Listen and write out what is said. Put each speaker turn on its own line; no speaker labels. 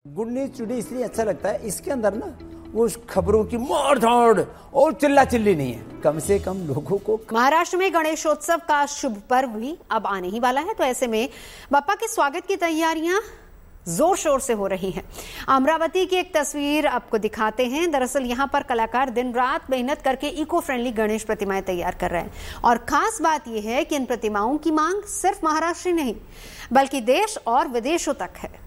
Good news today इसलिए अच्छा लगता है, इसके अंदर ना वो खबरों की मार धाड़ और चिल्ला चिल्ली नहीं है, कम से कम लोगों को।
महाराष्ट्र में गणेशोत्सव का शुभ पर्व भी अब आने ही वाला है, तो ऐसे में बप्पा के स्वागत की तैयारियां जोर शोर से हो रही हैं। अमरावती की एक तस्वीर आपको दिखाते हैं। दरअसल यहां पर कलाकार दिन रात मेहनत करके इको फ्रेंडली गणेश प्रतिमाएं तैयार कर रहे हैं और खास बात यह है कि इन प्रतिमाओं की मांग सिर्फ महाराष्ट्र नहीं बल्कि देश और विदेशों तक है।